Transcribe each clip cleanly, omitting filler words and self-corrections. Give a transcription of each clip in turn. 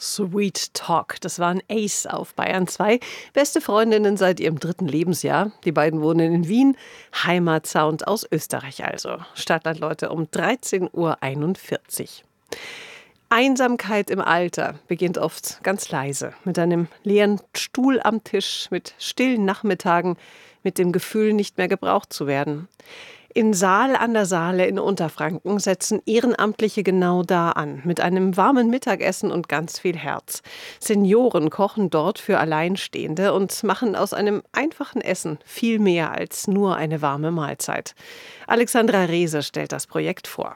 Sweet Talk, das waren Ace auf Bayern 2. Beste Freundinnen seit ihrem 3. Lebensjahr. Die beiden wohnen in Wien. Heimatsound aus Österreich also. Stadtlandleute um 13:41 Uhr. Einsamkeit im Alter beginnt oft ganz leise. Mit einem leeren Stuhl am Tisch, mit stillen Nachmittagen, mit dem Gefühl, nicht mehr gebraucht zu werden. In Saal an der Saale in Unterfranken setzen Ehrenamtliche genau da an, mit einem warmen Mittagessen und ganz viel Herz. Senioren kochen dort für Alleinstehende und machen aus einem einfachen Essen viel mehr als nur eine warme Mahlzeit. Alexandra Rehse stellt das Projekt vor.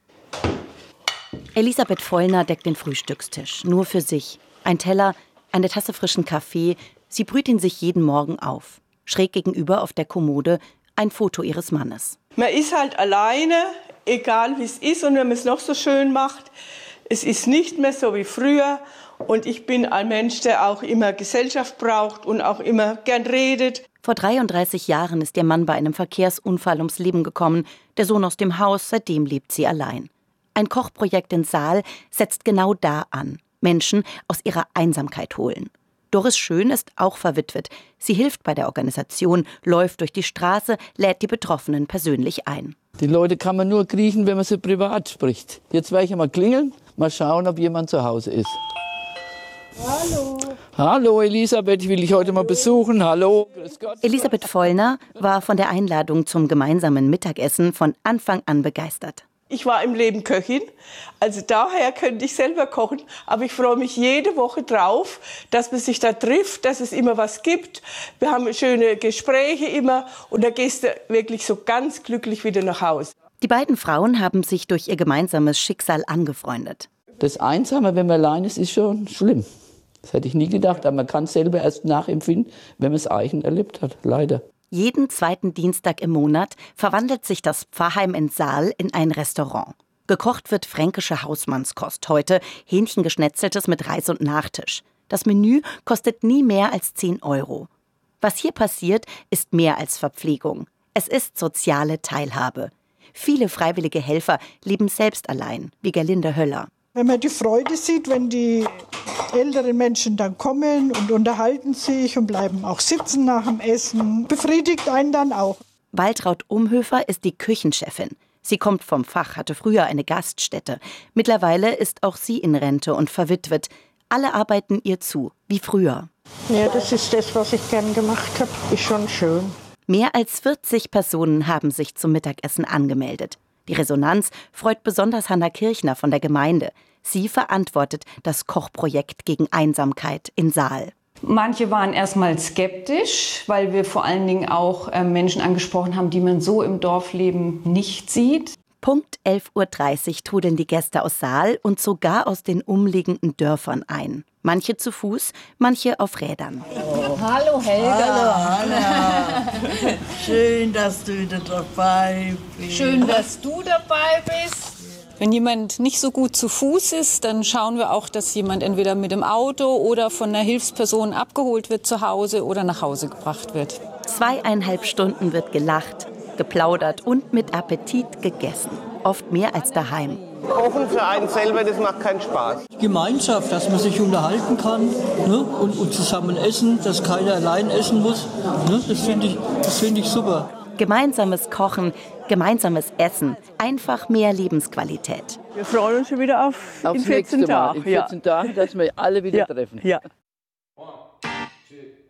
Elisabeth Vollner deckt den Frühstückstisch, nur für sich. Ein Teller, eine Tasse frischen Kaffee, sie brüht ihn sich jeden Morgen auf. Schräg gegenüber auf der Kommode ein Foto ihres Mannes. Man ist halt alleine, egal wie es ist und wenn man es noch so schön macht. Es ist nicht mehr so wie früher und ich bin ein Mensch, der auch immer Gesellschaft braucht und auch immer gern redet. Vor 33 Jahren ist ihr Mann bei einem Verkehrsunfall ums Leben gekommen. Der Sohn aus dem Haus, seitdem lebt sie allein. Ein Kochprojekt in Saal setzt genau da an. Menschen aus ihrer Einsamkeit holen. Doris Schön ist auch verwitwet. Sie hilft bei der Organisation, läuft durch die Straße, lädt die Betroffenen persönlich ein. Die Leute kann man nur kriechen, wenn man sie privat spricht. Jetzt werde ich mal klingeln, mal schauen, ob jemand zu Hause ist. Hallo. Hallo Elisabeth, ich will dich heute mal besuchen. Hallo. Grüß Gott. Elisabeth Vollner war von der Einladung zum gemeinsamen Mittagessen von Anfang an begeistert. Ich war im Leben Köchin, also daher könnte ich selber kochen. Aber ich freue mich jede Woche drauf, dass man sich da trifft, dass es immer was gibt. Wir haben schöne Gespräche immer und da gehst du wirklich so ganz glücklich wieder nach Hause. Die beiden Frauen haben sich durch ihr gemeinsames Schicksal angefreundet. Das Einsame, wenn man allein ist schon schlimm. Das hätte ich nie gedacht, aber man kann es selber erst nachempfinden, wenn man es eigen erlebt hat, leider. Jeden zweiten Dienstag im Monat verwandelt sich das Pfarrheim in Saal in ein Restaurant. Gekocht wird fränkische Hausmannskost, heute Hähnchengeschnetzeltes mit Reis und Nachtisch. Das Menü kostet nie mehr als 10 €. Was hier passiert, ist mehr als Verpflegung. Es ist soziale Teilhabe. Viele freiwillige Helfer leben selbst allein, wie Gerlinde Höller. Wenn man die Freude sieht, wenn die älteren Menschen dann kommen und unterhalten sich und bleiben auch sitzen nach dem Essen, befriedigt einen dann auch. Waltraud Umhöfer ist die Küchenchefin. Sie kommt vom Fach, hatte früher eine Gaststätte. Mittlerweile ist auch sie in Rente und verwitwet. Alle arbeiten ihr zu, wie früher. Ja, das ist das, was ich gern gemacht habe. Ist schon schön. Mehr als 40 Personen haben sich zum Mittagessen angemeldet. Die Resonanz freut besonders Hanna Kirchner von der Gemeinde. Sie verantwortet das Kochprojekt gegen Einsamkeit in Saal. Manche waren erstmal skeptisch, weil wir vor allen Dingen auch Menschen angesprochen haben, die man so im Dorfleben nicht sieht. Punkt 11:30 Uhr trudeln die Gäste aus Saal und sogar aus den umliegenden Dörfern ein. Manche zu Fuß, manche auf Rädern. Oh. Hallo Helga. Hallo Anna. Schön, dass du wieder dabei bist. Schön, dass du dabei bist. Wenn jemand nicht so gut zu Fuß ist, dann schauen wir auch, dass jemand entweder mit dem Auto oder von einer Hilfsperson abgeholt wird zu Hause oder nach Hause gebracht wird. 2,5 Stunden wird gelacht, geplaudert und mit Appetit gegessen. Oft mehr als daheim. Kochen für einen selber, das macht keinen Spaß. Gemeinschaft, dass man sich unterhalten kann, ne? und zusammen essen, dass keiner allein essen muss. Ne? Das find ich super. Gemeinsames Kochen, gemeinsames Essen, einfach mehr Lebensqualität. Wir freuen uns schon wieder auf in 14 Tagen. In 14 Tagen, dass wir alle wieder treffen. Ja. 1, 2